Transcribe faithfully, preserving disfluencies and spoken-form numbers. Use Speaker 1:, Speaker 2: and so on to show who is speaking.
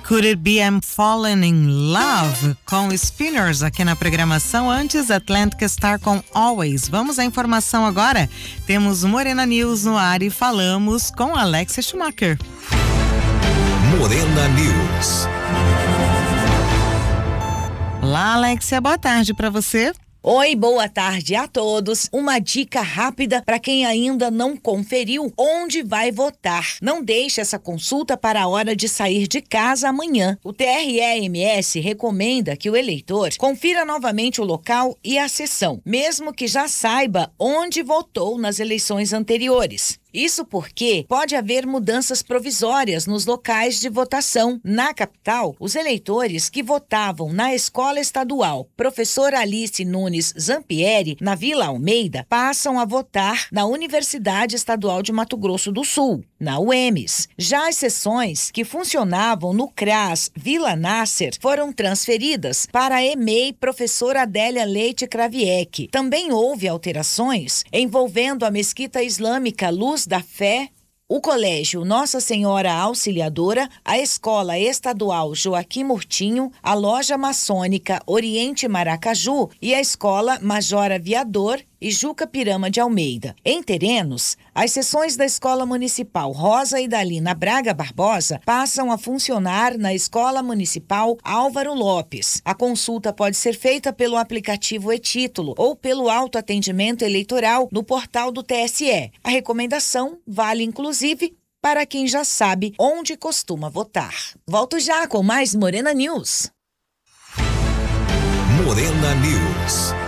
Speaker 1: Could It Be I'm Falling in Love com Spinners aqui na programação. Antes, Atlantic Star com Always. Vamos à informação agora. Temos Morena News no ar e falamos com Alexia Schumacher.
Speaker 2: Morena News.
Speaker 1: Olá, Alexia, boa tarde para você.
Speaker 3: Oi, boa tarde a todos. Uma dica rápida para quem ainda não conferiu onde vai votar. Não deixe essa consulta para a hora de sair de casa amanhã. O T R E M S recomenda que o eleitor confira novamente o local e a sessão, mesmo que já saiba onde votou nas eleições anteriores. Isso porque pode haver mudanças provisórias nos locais de votação. Na capital, os eleitores que votavam na Escola Estadual Professor Alice Nunes Zampieri, na Vila Almeida, passam a votar na Universidade Estadual de Mato Grosso do Sul, na U E M S. Já as sessões que funcionavam no CRAS Vila Nasser foram transferidas para a EMEI Professor Adélia Leite Kraviec. Também houve alterações envolvendo a Mesquita Islâmica Luz da Fé, o Colégio Nossa Senhora Auxiliadora, a Escola Estadual Joaquim Murtinho, a Loja Maçônica Oriente Maracaju e a Escola Major Aviador e Juca Pirama de Almeida. Em Terenos, as sessões da Escola Municipal Rosa Idalina Braga Barbosa passam a funcionar na Escola Municipal Álvaro Lopes. A consulta pode ser feita pelo aplicativo e-Título ou pelo autoatendimento eleitoral no portal do T S E. A recomendação vale inclusive para quem já sabe onde costuma votar. Volto já com mais Morena News.
Speaker 2: Morena News.